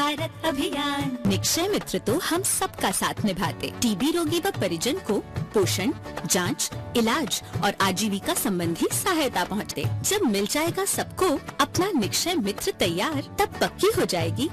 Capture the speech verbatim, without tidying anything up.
भारत अभियान। निक्षय मित्र तो हम सबका साथ निभाते। टीबी रोगी व परिजन को पोषण, जांच, इलाज और आजीविका संबंधी सहायता पहुंचते। जब मिल जाएगा सबको अपना निक्षय मित्र तैयार, तब पक्की हो जाएगी